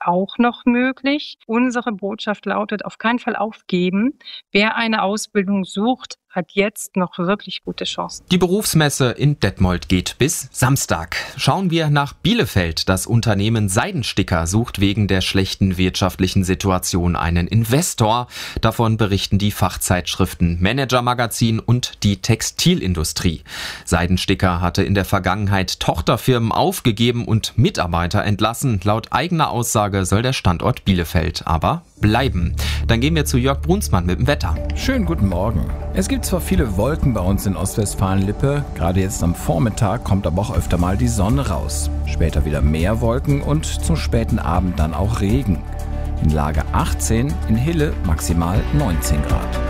auch noch möglich. Unsere Botschaft lautet: auf keinen Fall aufgeben. Wer eine Ausbildung sucht, hat jetzt noch wirklich gute Chancen. Die Berufsmesse in Detmold geht bis Samstag. Schauen wir nach Bielefeld. Das Unternehmen Seidensticker sucht wegen der schlechten wirtschaftlichen Situation einen Investor. Davon berichten die Fachzeitschriften Manager Magazin und die Textilindustrie. Seidensticker hatte in der Vergangenheit Tochterfirmen aufgegeben und Mitarbeiter entlassen. Laut eigener Aussage soll der Standort Bielefeld aber bleiben. Dann gehen wir zu Jörg Brunsmann mit dem Wetter. Schönen guten Morgen. Es gibt zwar viele Wolken bei uns in Ostwestfalen-Lippe, gerade jetzt am Vormittag kommt aber auch öfter mal die Sonne raus. Später wieder mehr Wolken und zum späten Abend dann auch Regen. In Lage 18, in Hille maximal 19 Grad.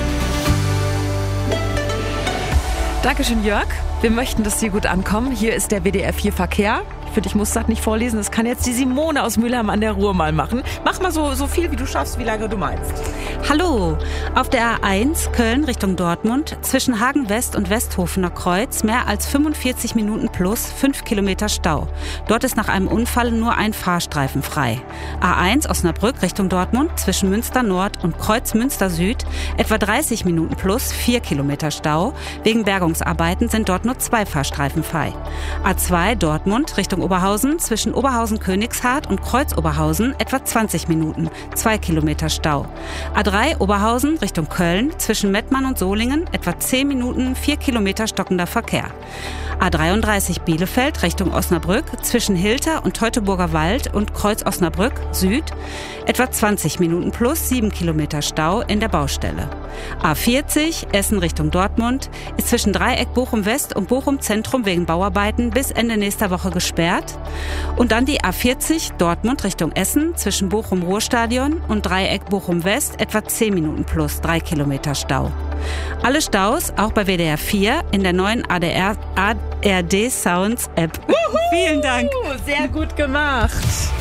Dankeschön, Jörg. Wir möchten, dass Sie gut ankommen. Hier ist der WDR 4 Verkehr. Ich finde, ich muss das nicht vorlesen. Das kann jetzt die Simone aus Mülheim an der Ruhr mal machen. Mach mal so viel, wie du schaffst, wie lange du meinst. Hallo, auf der A1 Köln Richtung Dortmund zwischen Hagen West und Westhofener Kreuz mehr als 45 Minuten plus 5 Kilometer Stau. Dort ist nach einem Unfall nur ein Fahrstreifen frei. A1 Osnabrück Richtung Dortmund zwischen Münster Nord und Kreuz Münster Süd etwa 30 Minuten plus 4 Kilometer Stau. Wegen Bergungsarbeiten sind dort nur 2 Fahrstreifen frei. A2 Dortmund Richtung Oberhausen zwischen Oberhausen-Königshardt und Kreuz-Oberhausen etwa 20 Minuten, 2 Kilometer Stau. A3 Oberhausen Richtung Köln zwischen Mettmann und Solingen etwa 10 Minuten, 4 Kilometer stockender Verkehr. A33 Bielefeld Richtung Osnabrück zwischen Hilter und Teutoburger Wald und Kreuz Osnabrück Süd etwa 20 Minuten plus 7 Kilometer Stau in der Baustelle. A40 Essen Richtung Dortmund ist zwischen Dreieck Bochum West und Bochum Zentrum wegen Bauarbeiten bis Ende nächster Woche gesperrt. Und dann die A40 Dortmund Richtung Essen zwischen Bochum Ruhrstadion und Dreieck Bochum West etwa 10 Minuten plus 3 Kilometer Stau. Alle Staus auch bei WDR 4 in der neuen ARD Sounds App. Vielen Dank. Sehr gut gemacht.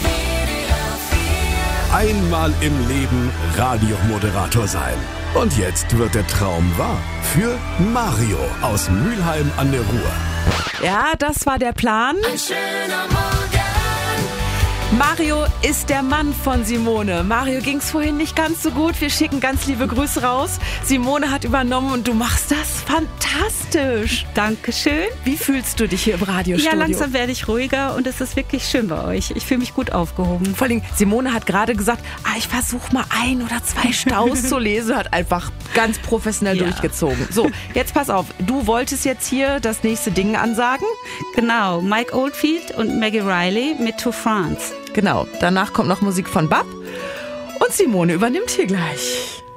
Einmal im Leben Radiomoderator sein. Und jetzt wird der Traum wahr. Für Mario aus Mülheim an der Ruhr. Ja, das war der Plan. Ein schöner Morgen. Mario ist der Mann von Simone. Mario ging's vorhin nicht ganz so gut. Wir schicken ganz liebe Grüße raus. Simone hat übernommen und du machst das fantastisch. Dankeschön. Wie fühlst du dich hier im Radiostudio? Ja, langsam werde ich ruhiger und es ist wirklich schön bei euch. Ich fühle mich gut aufgehoben. Vor allem, Simone hat gerade gesagt, ich versuche mal 1 oder 2 Staus zu lesen. Hat einfach ganz professionell durchgezogen. So, jetzt pass auf. Du wolltest jetzt hier das nächste Ding ansagen? Genau, Mike Oldfield und Maggie Riley mit To France. Genau, danach kommt noch Musik von Bab und Simone übernimmt hier gleich.